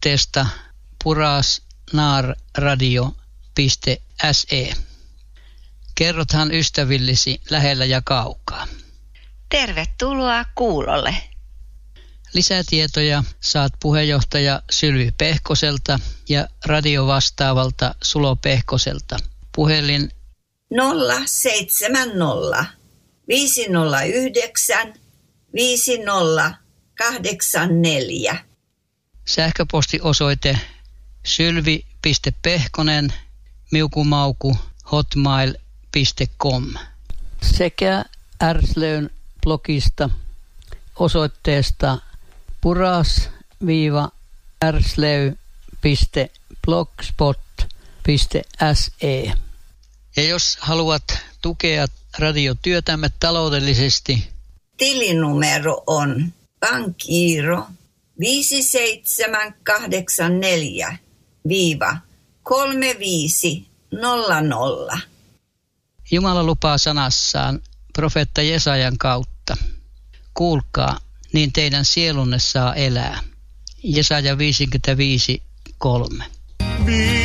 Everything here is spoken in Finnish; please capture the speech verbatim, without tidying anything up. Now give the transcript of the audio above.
osoitteesta purasnaarradio piste se. Kerrothan ystävillesi lähellä ja kaukaa. Tervetuloa kuulolle. Lisätietoja saat puheenjohtaja Sylvi Pehkoselta ja radiovastaavalta Sulo Pehkoselta. Puhelin nolla seitsemän nolla viisi nolla yhdeksän viisi nolla kahdeksan neljä. Sähköpostiosoite sylvi piste pehkonen miukumauku hotmail piste com sekä Ärslön blogista osoitteesta puras-ärslöy piste blogspot piste se. Ja jos haluat tukea radiotyötämme taloudellisesti, tilinumero on pankkiiro viisi seitsemän kahdeksan neljä kolme viisi nolla nolla. Jumala lupaa sanassaan profeetta Jesajan kautta. Kuulkaa, niin teidän sielunne saa elää. Jesaja viisikymmentäviisi kolme.